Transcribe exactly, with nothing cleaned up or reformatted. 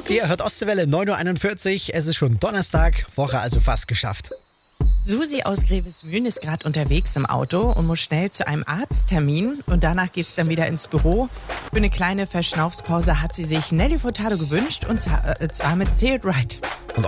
Ihr hört Ostseewelle neun Uhr einundvierzig. Es ist schon Donnerstag, Woche also fast geschafft. Susi aus Grevesmühlen ist gerade unterwegs im Auto und muss schnell zu einem Arzttermin. Und danach geht's dann wieder ins Büro. Für eine kleine Verschnaufspause hat sie sich Nelly Furtado gewünscht, und zwar, äh, zwar mit Say It Right. Und